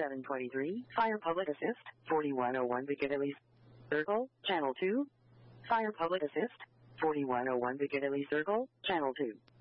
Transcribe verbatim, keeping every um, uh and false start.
seven twenty-three, Fire Public Assist, forty-one oh one Piccadilly Circle, Channel two. Fire Public Assist, forty-one oh one Piccadilly Circle, Channel two.